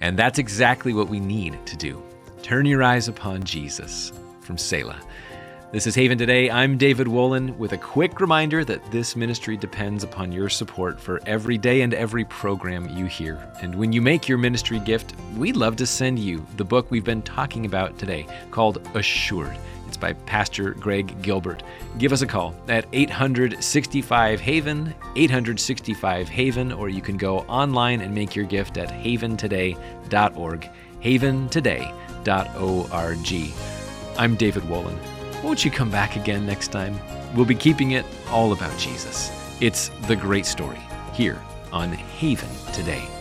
And that's exactly what we need to do. Turn your eyes upon Jesus. From Selah. This is Haven Today. I'm David Wolin with a quick reminder that this ministry depends upon your support for every day and every program you hear. And when you make your ministry gift, we'd love to send you the book we've been talking about today called Assured. It's by Pastor Greg Gilbert. Give us a call at 865-HAVEN, 865-HAVEN, or you can go online and make your gift at haventoday.org, haventoday.org. I'm David Wolin. Won't you come back again next time? We'll be keeping it all about Jesus. It's the great story here on Haven Today.